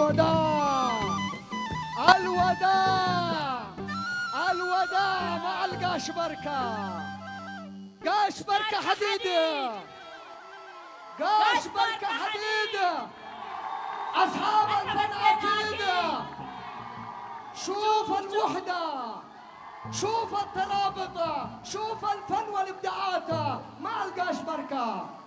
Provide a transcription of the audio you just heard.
الوداع الوداع الوداع مع القاش بركة. قاش بركة حديدة، قاش بركة حديدة، أصحاب الفن أكيدة. شوف الوحدة، شوف الترابط، شوف الفن والإبداعات مع القاش بركة.